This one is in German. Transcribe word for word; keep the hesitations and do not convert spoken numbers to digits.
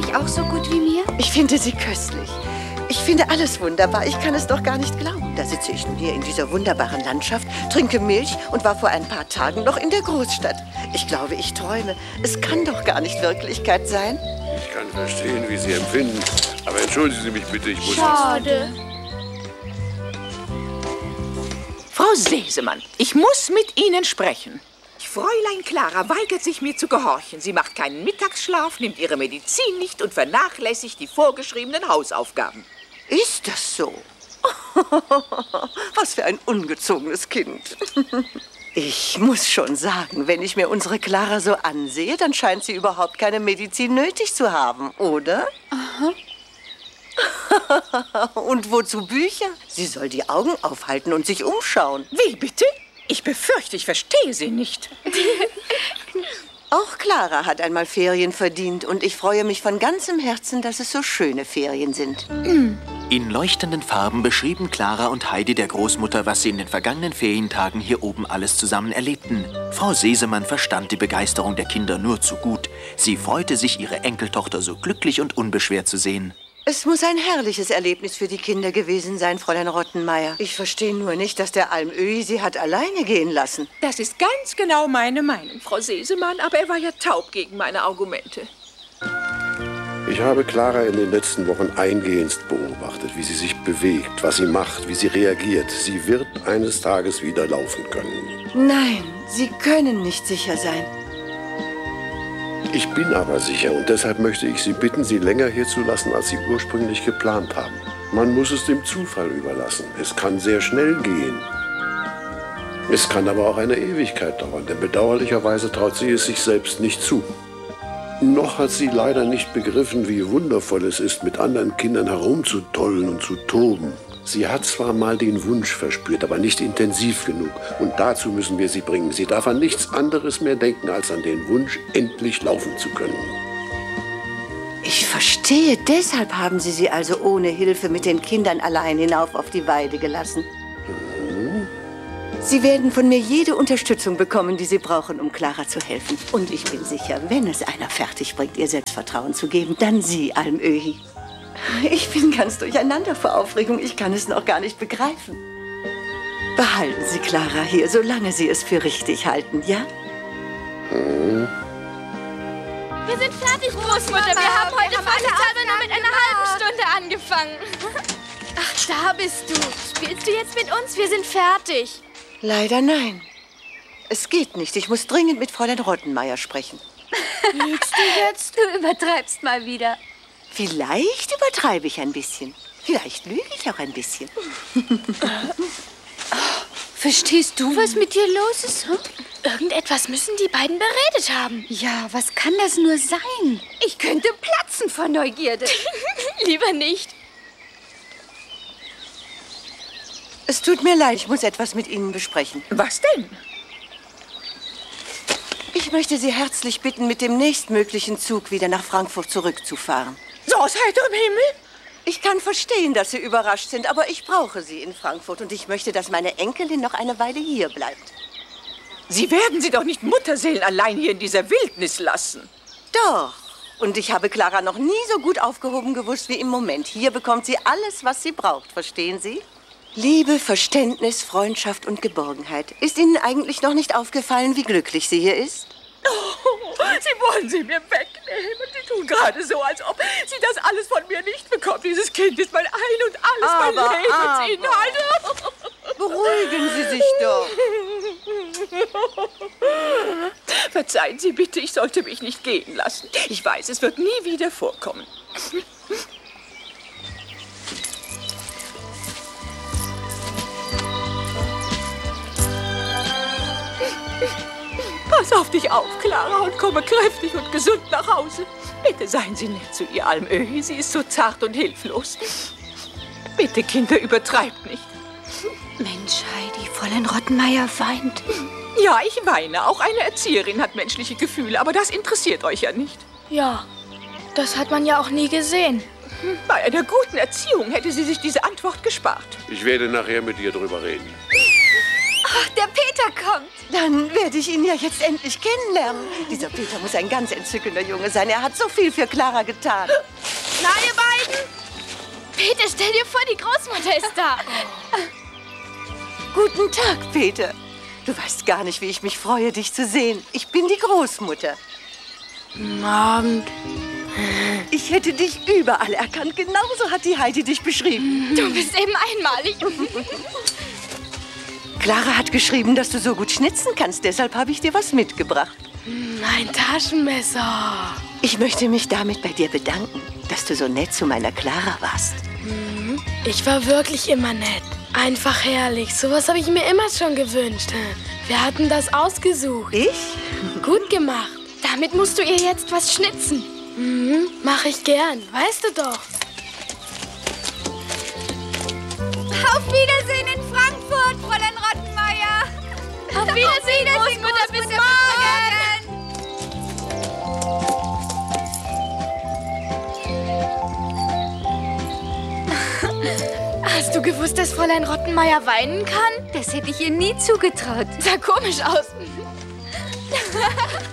euch auch so gut wie mir? Ich finde sie köstlich. Ich finde alles wunderbar. Ich kann es doch gar nicht glauben. Da sitze ich nun hier in dieser wunderbaren Landschaft, trinke Milch und war vor ein paar Tagen noch in der Großstadt. Ich glaube, ich träume. Es kann doch gar nicht Wirklichkeit sein. Ich kann verstehen, wie Sie empfinden. Aber entschuldigen Sie mich bitte, ich muss... Schade. Frau Sesemann, ich muss mit Ihnen sprechen. Fräulein Clara weigert sich, mir zu gehorchen. Sie macht keinen Mittagsschlaf, nimmt ihre Medizin nicht und vernachlässigt die vorgeschriebenen Hausaufgaben. Ist das so? Was für ein ungezogenes Kind. Ich muss schon sagen, wenn ich mir unsere Clara so ansehe, dann scheint sie überhaupt keine Medizin nötig zu haben, oder? Aha. Und wozu Bücher? Sie soll die Augen aufhalten und sich umschauen. Wie bitte? Ich befürchte, ich verstehe Sie nicht. Auch Clara hat einmal Ferien verdient und ich freue mich von ganzem Herzen, dass es so schöne Ferien sind. In leuchtenden Farben beschrieben Clara und Heidi der Großmutter, was sie in den vergangenen Ferientagen hier oben alles zusammen erlebten. Frau Sesemann verstand die Begeisterung der Kinder nur zu gut. Sie freute sich, ihre Enkeltochter so glücklich und unbeschwert zu sehen. Es muss ein herrliches Erlebnis für die Kinder gewesen sein, Fräulein Rottenmeier. Ich verstehe nur nicht, dass der Almöhi sie hat alleine gehen lassen. Das ist ganz genau meine Meinung, Frau Sesemann, aber er war ja taub gegen meine Argumente. Ich habe Clara in den letzten Wochen eingehend beobachtet, wie sie sich bewegt, was sie macht, wie sie reagiert. Sie wird eines Tages wieder laufen können. Nein, Sie können nicht sicher sein. Ich bin aber sicher und deshalb möchte ich Sie bitten, sie länger hier zu lassen, als Sie ursprünglich geplant haben. Man muss es dem Zufall überlassen. Es kann sehr schnell gehen. Es kann aber auch eine Ewigkeit dauern, denn bedauerlicherweise traut sie es sich selbst nicht zu. Noch hat sie leider nicht begriffen, wie wundervoll es ist, mit anderen Kindern herumzutollen und zu toben. Sie hat zwar mal den Wunsch verspürt, aber nicht intensiv genug. Und dazu müssen wir sie bringen. Sie darf an nichts anderes mehr denken, als an den Wunsch, endlich laufen zu können. Ich verstehe, deshalb haben Sie sie also ohne Hilfe mit den Kindern allein hinauf auf die Weide gelassen. Mhm. Sie werden von mir jede Unterstützung bekommen, die Sie brauchen, um Clara zu helfen. Und ich bin sicher, wenn es einer fertig bringt, ihr Selbstvertrauen zu geben, dann Sie, Almöhi. Ich bin ganz durcheinander vor Aufregung. Ich kann es noch gar nicht begreifen. Behalten Sie Clara hier, solange Sie es für richtig halten, ja? Hm. Wir sind fertig, Großmutter. Wir haben heute vorsichtshalber nur mit einer halben Stunde angefangen. Ach, da bist du. Spielst du jetzt mit uns? Wir sind fertig. Leider nein. Es geht nicht. Ich muss dringend mit Fräulein Rottenmeier sprechen. Lügst du jetzt? Du übertreibst mal wieder. Vielleicht übertreibe ich ein bisschen. Vielleicht lüge ich auch ein bisschen. Verstehst du, was mit dir los ist? Hm? Irgendetwas müssen die beiden beredet haben. Ja, was kann das nur sein? Ich könnte platzen vor Neugierde. Lieber nicht. Es tut mir leid, ich muss etwas mit Ihnen besprechen. Was denn? Ich möchte Sie herzlich bitten, mit dem nächstmöglichen Zug wieder nach Frankfurt zurückzufahren. So aus heiterem Himmel? Ich kann verstehen, dass Sie überrascht sind, aber ich brauche Sie in Frankfurt und ich möchte, dass meine Enkelin noch eine Weile hier bleibt. Sie werden sie doch nicht Mutterseelen allein hier in dieser Wildnis lassen. Doch. Und ich habe Clara noch nie so gut aufgehoben gewusst wie im Moment. Hier bekommt sie alles, was sie braucht, verstehen Sie? Liebe, Verständnis, Freundschaft und Geborgenheit. Ist Ihnen eigentlich noch nicht aufgefallen, wie glücklich sie hier ist? Oh, Sie wollen sie mir wegnehmen. Sie tun gerade so, als ob sie das alles von mir nicht bekommt. Dieses Kind ist mein Ein und Alles, aber, mein Lebensinhalt. Beruhigen Sie sich doch. Verzeihen Sie bitte, ich sollte mich nicht gehen lassen. Ich weiß, es wird nie wieder vorkommen. Pass auf dich auf, Clara, und komme kräftig und gesund nach Hause. Bitte seien Sie nett zu ihr, Almöhi. Sie ist so zart und hilflos. Bitte, Kinder, übertreibt nicht. Mensch, Heidi, Fräulein Rottenmeier weint. Ja, ich weine. Auch eine Erzieherin hat menschliche Gefühle, aber das interessiert euch ja nicht. Ja, das hat man ja auch nie gesehen. Bei einer guten Erziehung hätte sie sich diese Antwort gespart. Ich werde nachher mit ihr drüber reden. Oh, der Peter kommt. Dann werde ich ihn ja jetzt endlich kennenlernen. Dieser Peter muss ein ganz entzückender Junge sein. Er hat so viel für Clara getan. Na, ihr beiden? Peter, stell dir vor, die Großmutter ist da. Guten Tag, Peter. Du weißt gar nicht, wie ich mich freue, dich zu sehen. Ich bin die Großmutter. Guten Abend. Ich hätte dich überall erkannt. Genauso hat die Heidi dich beschrieben. Du bist eben einmalig. Clara hat geschrieben, dass du so gut schnitzen kannst. Deshalb habe ich dir was mitgebracht. Ein Taschenmesser. Ich möchte mich damit bei dir bedanken, dass du so nett zu meiner Clara warst. Ich war wirklich immer nett. Einfach herrlich. Sowas habe ich mir immer schon gewünscht. Wir hatten das ausgesucht. Ich? Gut gemacht. Damit musst du ihr jetzt was schnitzen. Mhm, mach ich gern. Weißt du doch. Auf Wiedersehen in Frankfurt, Fräulein Rottenmeier. Auf Wiedersehen, Großmutter, bis morgen. Hast du gewusst, dass Fräulein Rottenmeier weinen kann? Das hätte ich ihr nie zugetraut. Sah komisch aus.